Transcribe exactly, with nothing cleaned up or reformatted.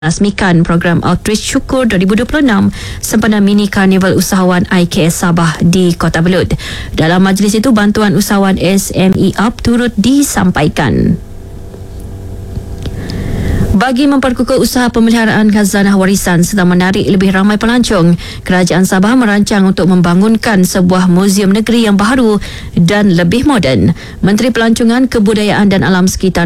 Rasmikan program Outreach Syukur dua ribu dua puluh enam sempena mini karnival usahawan I K S Sabah di Kota Belud. Dalam majlis itu, bantuan usahawan S M E Up turut disampaikan. Bagi memperkukuh usaha pemeliharaan khazanah warisan serta menarik lebih ramai pelancong, Kerajaan Sabah merancang untuk membangunkan sebuah muzium negeri yang baru dan lebih moden. Menteri Pelancongan, Kebudayaan dan Alam Sekitar